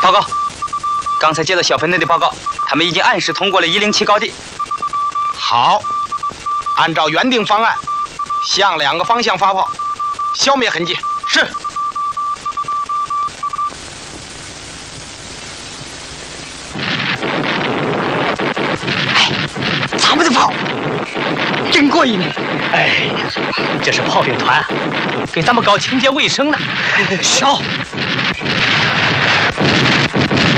报告，刚才接到小分队的报告，他们已经按时通过了107高地。 好，按照原定方案，向2个方向发炮，消灭痕迹。是。 哎，咱们的炮真过瘾！ 哎，这是炮兵团给咱们搞清洁卫生呢。 烧！